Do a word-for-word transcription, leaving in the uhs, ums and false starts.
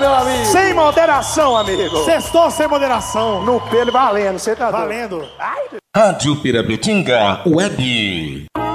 meu amigo. Sem moderação, amigo. Sextou sem moderação. No pelo valendo, você tá Valendo. Ai, Rádio Pirabetinga Web.